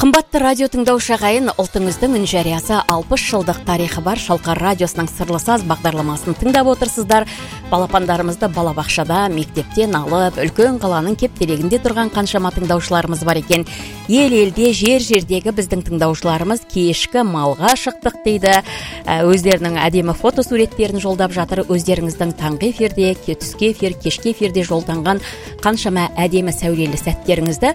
Қымбатты радио тыңдаушы ағайын, ұлтыңыздың үн жариясы 60 жылдық тарихы бар Шалқар радиосының Сырлы саз бағдарламасын тыңдап отырсыздар. Балапандарымызды балабақшада, мектептен алып, үлкен қаланың кептелегінде тұрған қаншама тыңдаушыларымыз бар екен. Ел-елде, жер-жердегі біздің тыңдаушыларымыз кешкі малға шықтық дейді. Өздерінің әдемі фотосуреттерін жолдап жатыр. Өздеріңіздің таңғы эфирде, түскі эфир, кешкі эфирде жолданған қаншама әдемі сәулелі сәттеріңізді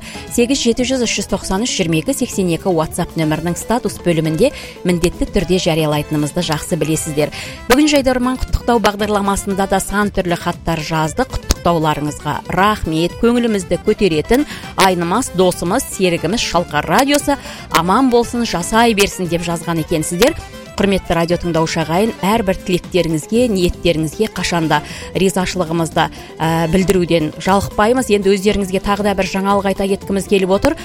8-700-393-22-82 WhatsApp нөмірінің статус бөлімінде міндетті түрде жариялайтынымызды жақсы білесіздер. Бүгін Жайдарман құттықтау бағдарламасында да сан түрлі хаттар жазды. Құттықтауларыңызға рахмет, көңілімізді көтеретін айнымас досымыз, серігіміз Шалқар радиосы аман болсын, жасай берсін деп жазған екенсіздер. Құрметті радио тыңдаушы ағайын, әрбір тілектеріңізге, ниеттеріңізге қашанда ризашылығымызды білдіруден жалықпаймыз. Енді өздеріңізге тағы да бір жаңалық айта кеткіміз келіп отыр.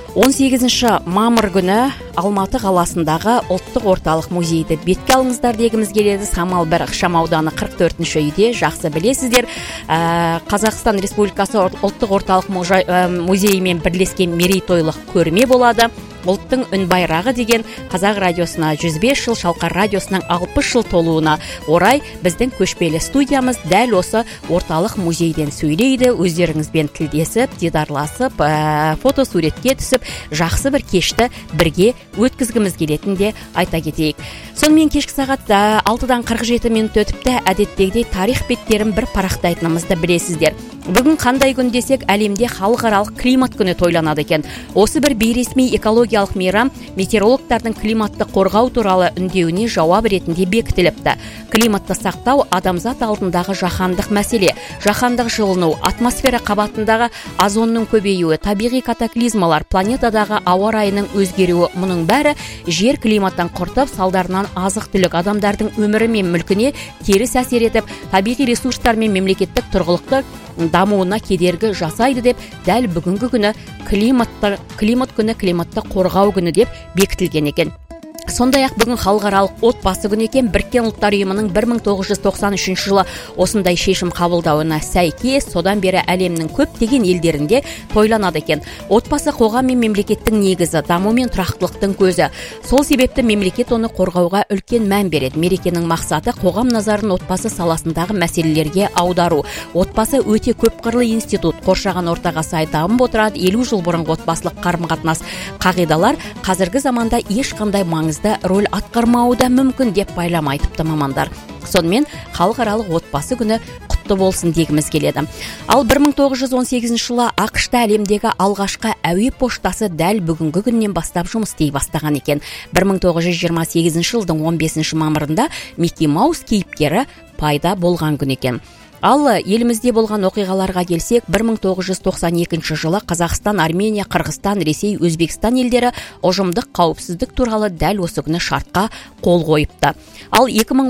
18 мамыр күні Алматы қаласындағы ұлттық орталық музейді бетке алыңыздар дегіміз келеді. Самал бір ықшам ауданы 44-ші үйде, жақсы білесіздер. Қазақстан Республикасы ұлттық орталық музейімен бірлескен мерейтойлық көрме болады. Ұлттың үн байрағы деген қазақ радиосына 105 жыл, Шалқар радиосының 60 жыл толуына орай біздің көшпелі студиямыз дәл осы орталық музейден сөйлейді. Өздеріңізбен тілдесіп, дидарласып, фотосуретке түсіп, жақсы бір кешті бірге өткізгіміз келетін де айта кетейік. Сонымен кешкі сағат 6-дан 47 минут өтіпті. Әдеттегідей тарих беттерін бір парақтайтынымызды білесіздер. Бүгін қандай күн десек, әлемде халықаралық климат күні тойланады екен. Осы бір бейресми экологиялық мейрам метеорологтардың климатты қорғау туралы үндеуіне жауап ретінде бекітіліпті. Климатты сақтау адамзат алдындағы жаһандық мәселе. Жаһандық жылыну, атмосфера қабатындағы озонның көбеюі, табиғи катаклизмалар, планетадағы ауа райының өзгеруі, мұның бәрі жер климаттан құртып, салдарынан азық-түлік адамдардың өмірі мен мүлкіне теріс әсер етіп, табиғи ресурстар мен мемлекеттік тұрғылықты дамуына кедергі жасайды деп, дәл бүгінгі күні климат күні, климатты қорғау күні деп бекітілген екен. Сондай-ақ бүгін халықаралық отбасы күні екен. Біріккен ұлттар ұйымының 1993 жылы осындай шешім қабылдауына сәйкес, содан бері әлемнің көптеген елдерінде тойланады екен. Отбасы қоғам мен мемлекеттің негізі, даму мен тұрақтылықтың көзі. Сол себепті мемлекет оны қорғауға үлкен мән береді. Мерекенің мақсаты қоғам назарын отбасы саласындағы мәселелерге аудару. Отбасы өте көпқырлы институт, қоршаған ортаға сай дамып отырады. 50 жыл бұрынғы отбасылық қарым-қатынас қағидалар қазіргі заманда ешқандай маңызды рөл атқармауы да мүмкін деп байламай айтыпты мамандар. Сонымен халықаралық отбасы күні құтты болсын дегіміз келеді. Ал 1918 жылы ақш-та әлемдегі алғашқы әуе поштасы дәл бүгінгі күннен бастап жұмыс істей бастаған екен. 1928 жылдың 15 мамырында Микки Маус кейіпкері пайда болған күн екен. Ал елімізде болған оқиғаларға келсек, 1992 жылы Қазақстан, Армения, Қырғызстан, Ресей, Өзбекстан елдері ұжымдық қауіпсіздік туралы дәл осы күні шартқа қол қойыпты. Ал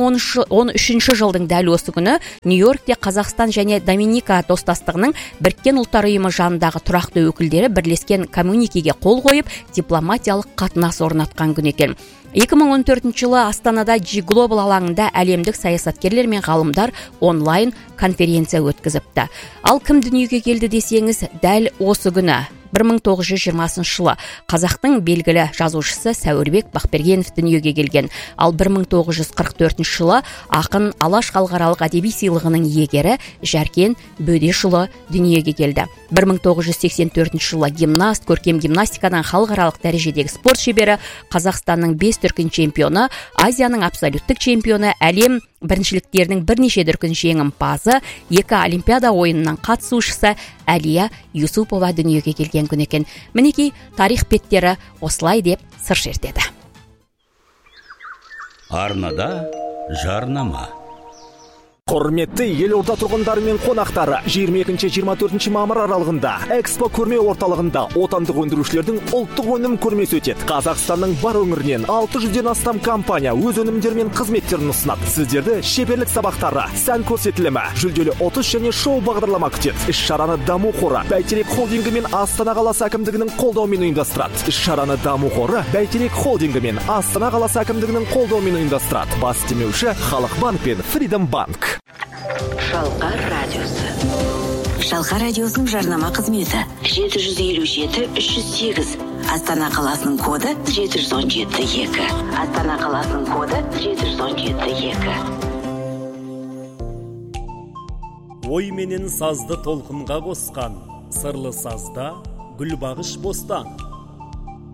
2013 жылдың дәл осы күні Нью-Йоркте Қазақстан және Доминика достастығының Біріккен ұлттар ұйымы жанындағы тұрақты өкілдері бірлескен коммуникеге қол қойып, дипломатиялық қатынас орнатқан күн екен. 2014 жылы Астанада G-Global алаңында әлемдік саясаткерлер мен ғалымдар онлайн конференция өткізіпті. Ал кім дүниеге келді десеңіз, дәл осы күні 1920 жылы қазақтың белгілі жазушысы Сәуірбек Бақбергенов дүниеге келген. Ал 1944 жылы ақын Алаш халықаралық әдеби сыйлығының иегері Жәркен Бөдешұлы дүниеге келді. 1984 жылы гимнаст, көркем гимнастикадан халықаралық дәрежедегі спорт шебері, Қазақстанның 5 дүркін чемпионы, Азияның абсолюттік чемпионы, әлем біріншіліктерінің бірнеше дүркін жеңімпазы, 2 олимпиада ойынынан қатысушысы Әлия Юсупова дүниеге келген күн екен. Мінекей тарих беттері осылай деп сыр шертеді. Арнада жарнама. Құрметті елорда тұрғындары мен қонақтары, 22-24 мамыр аралығында Экспо көрме орталығында отандық өндірушілердің ұлттық өнім көрмесі өтеді. Қазақстанның бар өңірінен 600-ден астам компания өз өнімдері мен қызметтерін ұсынады. Сіздерді шеберлік сабақтары, сән көрсетілімі, жүлделі 30 және шоу бағдарлама күтеді. Іс-шараны Даму қоры, Бәйтерек холдингі мен Астана қаласы әкімдігінің қолдауымен ұйымдастырады. Іс-шараны Даму қоры, Бәйтерек холдингі мен Астана қаласы әкімдігінің қолдауымен ұйымдастырады. Бас демеуші Халық банк пен Freedom банк. Шалқар радиосының жарнама қызметі. 757-308. Астана қаласының коды 717-2. Астана қаласының коды 717-2. Ой менен сазды толқынға қосқан, сырлы сазда гүлбағыш бостан.